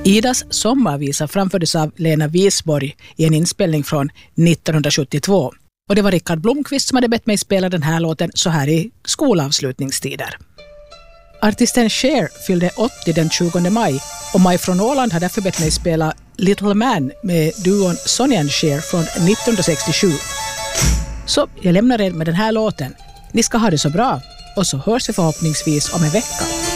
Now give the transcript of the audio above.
Idas sommarvisa framfördes av Lena Wisborg i en inspelning från 1972. Och det var Rickard Blomqvist som hade bett mig spela den här låten så här i skolavslutningstider. Artisten Cher fyllde 80 den 20 maj och Maj från Åland har därför bett mig spela Little Man med duon Sonny and Cher från 1967. Så jag lämnar er med den här låten. Ni ska ha det så bra och så hörs vi förhoppningsvis om en vecka.